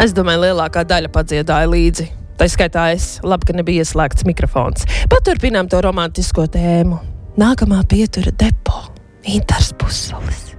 Es domāju, lielākā daļa padziedāja līdzi. Tā skaitā es, labi, ka nebija ieslēgts mikrofons. Paturpinām to romantisko tēmu. Nākamā pietura depo. Intars Pusolis.